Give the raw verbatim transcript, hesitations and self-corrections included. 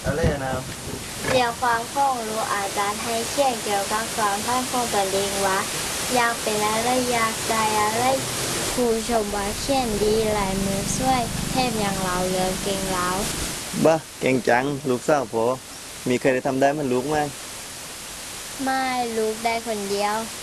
อะไรนะเรียกความข้องรู้อาจารย์ให้เขียนเกี่ยวกับความท่านของตัวเองว่าอยากเป็นอะไรอยากได้อะไรครูชมว่าเขียนดีลายมือสวยแทบอย่างเราเรือเก่งเราบ้าเก่งจังลูกสาวพอมีใครได้ทำได้มันลูกไหมไม่ลูกได้คนเดียว